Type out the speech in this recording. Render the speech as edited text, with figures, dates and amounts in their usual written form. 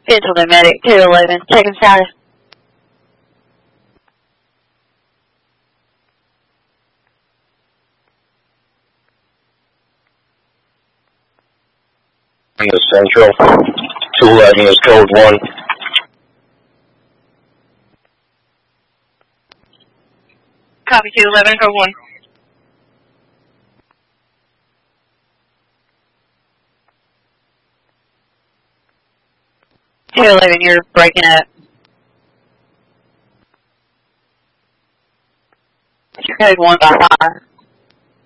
Pennsylvania Medic 211, checking status. Central, 211 is code 1. Copy 211, code 1. You're breaking up. Code 1 by 5.